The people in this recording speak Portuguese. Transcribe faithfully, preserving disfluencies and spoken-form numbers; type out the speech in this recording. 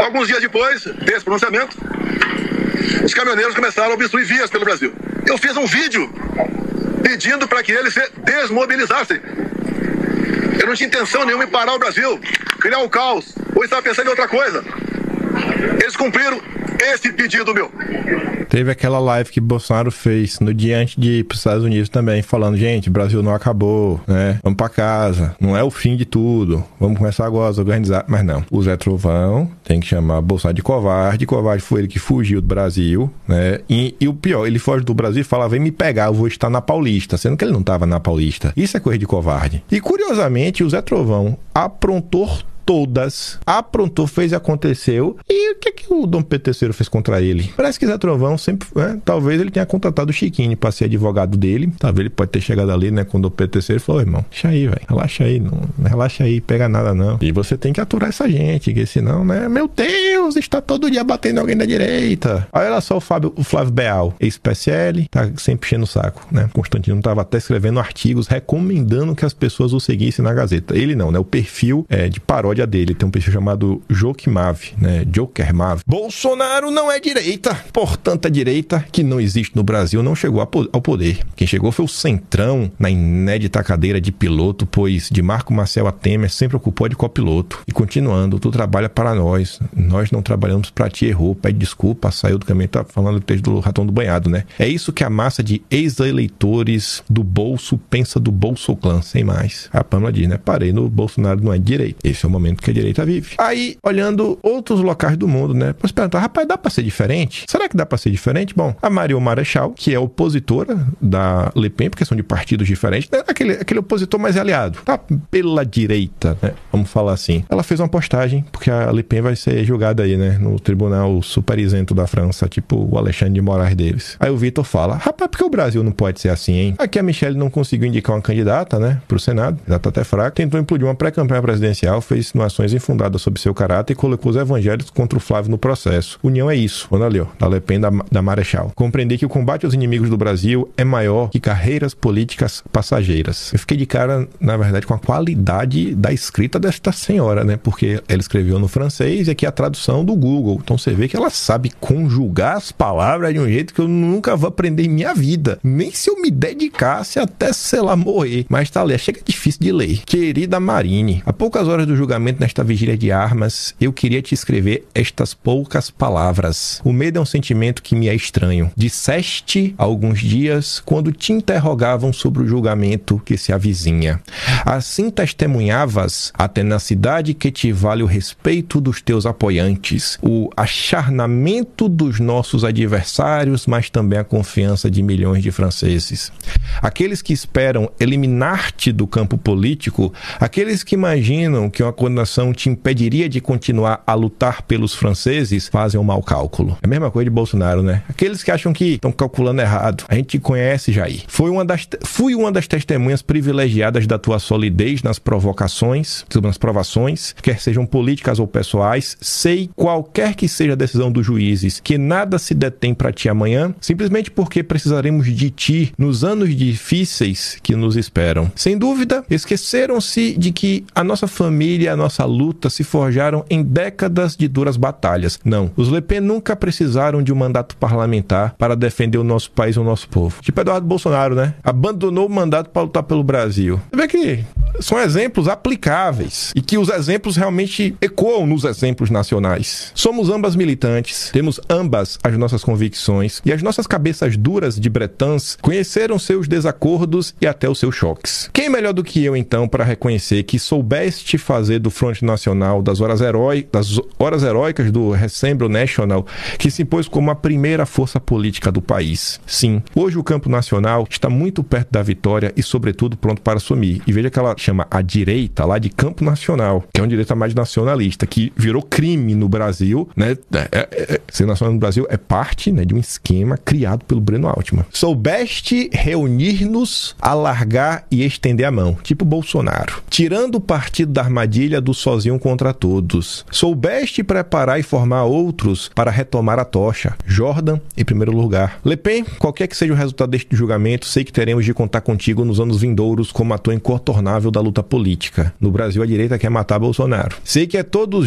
Alguns dias depois desse pronunciamento, os caminhoneiros começaram a obstruir vias pelo Brasil. Eu fiz um vídeo pedindo para que eles se desmobilizassem. Eu não tinha intenção nenhuma em parar o Brasil, criar um caos, ou estava pensando em outra coisa. Eles cumpriram esse pedido meu. Teve aquela live que Bolsonaro fez no dia antes de ir para os Estados Unidos também, falando, gente, o Brasil não acabou, né? Vamos para casa, não é o fim de tudo, vamos começar agora a organizar. Mas não, o Zé Trovão tem que chamar Bolsonaro de covarde, covarde foi ele que fugiu do Brasil, né? E, e o pior, ele foge do Brasil e fala, vem me pegar, eu vou estar na Paulista, sendo que ele não estava na Paulista. Isso é coisa de covarde. E curiosamente, o Zé Trovão aprontou todas, aprontou, fez e aconteceu. E o que, que o Dom Pedro terceiro fez contra ele? Parece que Zé Trovão sempre, né, talvez ele tenha contratado o Chiquinho para ser advogado dele, talvez ele pode ter chegado ali, né, com o Dom Pedro terceiro e falou, irmão, deixa aí, velho, relaxa aí, não, não relaxa aí, pega nada não. E você tem que aturar essa gente, que senão, né, meu Deus, está todo dia batendo alguém da direita. Aí olha só o, Fábio, o Flávio Beal, ex-P S L, tá sempre enchendo o saco, né, Constantino estava até escrevendo artigos recomendando que as pessoas o seguissem na Gazeta. Ele não, né, o perfil é, de paródia dele, tem um perfil chamado Jokermav, né? Jokermav. Bolsonaro não é direita, portanto a direita que não existe no Brasil não chegou ao poder. Quem chegou foi o Centrão na inédita cadeira de piloto, pois de Marco Marcel a Temer sempre ocupou de copiloto. E continuando, tu trabalha para nós, nós não trabalhamos para ti, errou, pede desculpa, saiu do caminho, tá falando do texto do Ratão do Banhado, né? É isso que a massa de ex-eleitores do Bolso pensa do Bolsoclã, sem mais. A Pâmela diz, né? Parei no Bolsonaro não é direita. Esse é o momento que a direita vive. Aí, olhando outros locais do mundo, né? Posso perguntar, rapaz, dá pra ser diferente? Será que dá pra ser diferente? Bom, a Marion Marechal, que é opositora da Le Pen, porque são de partidos diferentes, né? aquele, aquele opositor mais aliado, tá pela direita, né? Vamos falar assim. Ela fez uma postagem, porque a Le Pen vai ser julgada aí, né? No tribunal super isento da França, tipo o Alexandre de Moraes deles. Aí o Vitor fala, rapaz, porque o Brasil não pode ser assim, hein? Aqui a Michelle não conseguiu indicar uma candidata, né? Pro Senado, já tá até fraca. Tentou implodir uma pré-campanha presidencial, fez insinuações infundadas sobre seu caráter e colocou os evangélicos contra o Flávio no processo. União é isso. Olha ali, ó, da Le Pen da, da Marechal. Compreender que o combate aos inimigos do Brasil é maior que carreiras políticas passageiras. Eu fiquei de cara, na verdade, com a qualidade da escrita desta senhora, né? Porque ela escreveu no francês e aqui a tradução do Google. Então você vê que ela sabe conjugar as palavras de um jeito que eu nunca vou aprender em minha vida. Nem se eu me dedicasse até, sei lá, morrer. Mas tá ali, chega difícil de ler. Querida Marine, há poucas horas do julgamento nesta vigília de armas, eu queria te escrever estas poucas palavras. O medo é um sentimento que me é estranho. Disseste há alguns dias, quando te interrogavam sobre o julgamento que se avizinha. Assim testemunhavas a tenacidade que te vale o respeito dos teus apoiantes, o acharnamento dos nossos adversários, mas também a confiança de milhões de franceses. Aqueles que esperam eliminar-te do campo político, aqueles que imaginam que uma condenação te impediria de continuar a lutar pelos franceses, fazem um mau cálculo. É a mesma coisa de Bolsonaro, né? Aqueles que acham que estão calculando errado. A gente conhece, Jair. Foi uma das, fui uma das testemunhas privilegiadas da tua solidez nas provocações, nas provações, quer sejam políticas ou pessoais. Sei, qualquer que seja a decisão dos juízes, que nada se detém para ti amanhã, simplesmente porque precisaremos de ti nos anos difíceis que nos esperam. Sem dúvida, esqueceram-se de que a nossa família, a nossa luta se forjaram em décadas de duras batalhas. Não, os Le Pen nunca precisaram de um mandato parlamentar para defender o nosso país e o nosso povo. Tipo Eduardo Bolsonaro, né? Abandonou o mandato para lutar pelo Brasil. Você vê que são exemplos aplicáveis e que os exemplos realmente ecoam nos exemplos nacionais. Somos ambas militantes, temos ambas as nossas convicções e as nossas cabeças duras de bretãs conheceram seus desacordos e até os seus choques. Quem melhor do que eu, então, para reconhecer que soubeste fazer do Fronte Nacional das horas, herói, das horas heróicas do Rassemblement National, que se impôs como a primeira força política do país? Sim, hoje o campo nacional está muito perto da vitória e, sobretudo, pronto para assumir. E veja que ela chama a direita lá de campo nacional, que é uma direita mais nacionalista, que virou crime no Brasil, né? É, é, é, ser nacional no Brasil é parte, né, de um esquema criado pelo Breno Altman. Soubeste reunir-nos, alargar e estender a mão, tipo Bolsonaro, tirando o partido da armadilha do sozinho contra todos. Soubeste preparar e formar outros para retomar a tocha. Jordan, em primeiro lugar. Le Pen, qualquer que seja o resultado deste julgamento, sei que teremos de contar contigo nos anos vindouros como ator incontornável da luta política. No Brasil, a direita quer matar Bolsonaro. Sei que é todos